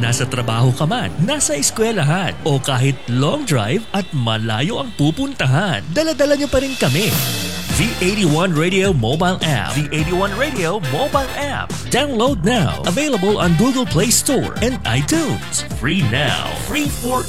Nasa trabaho ka man, nasa eskwelahan, o kahit long drive at malayo ang pupuntahan, dala-dala niyo pa rin kami. The 81 Radio mobile app. The 81 Radio mobile app. Download now. Available on Google Play Store and iTunes. Free now. Free for